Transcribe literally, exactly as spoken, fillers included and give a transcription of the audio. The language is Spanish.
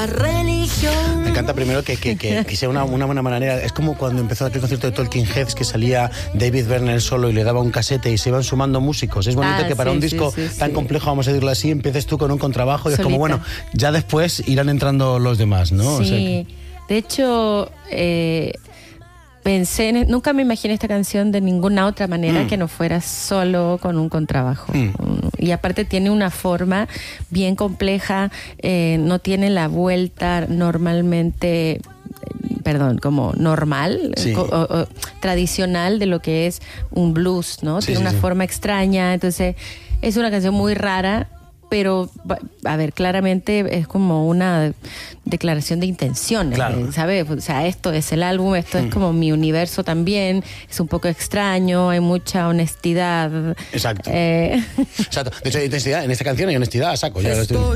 la religión. Me encanta primero que, que, que, que sea una, una buena manera. Es como cuando empezó aquel concierto de Talking Heads, que salía David Byrne solo y le daba un casete y se iban sumando músicos. Es bonito ah, que para sí, un disco sí, sí, tan sí. complejo, vamos a decirlo así, empieces tú con un contrabajo y Solita. es como, bueno, ya después irán entrando los demás, ¿no? Sí, O sea que... de hecho... Eh, Pensé, en, nunca me imaginé esta canción de ninguna otra manera mm. que no fuera solo con un contrabajo. Mm. Y aparte tiene una forma bien compleja, eh, no tiene la vuelta normalmente, perdón, como normal, sí. o, o, tradicional de lo que es un blues, ¿no? Sí, tiene sí, una sí. forma extraña, entonces es una canción muy rara. Pero, a ver, claramente es como una declaración de intenciones, claro. ¿sabes? O sea, esto es el álbum, esto mm. es como mi universo también, es un poco extraño, hay mucha honestidad. Exacto. Eh... Exacto. De hecho, hay honestidad, en esta canción hay honestidad a saco. Ya lo estoy...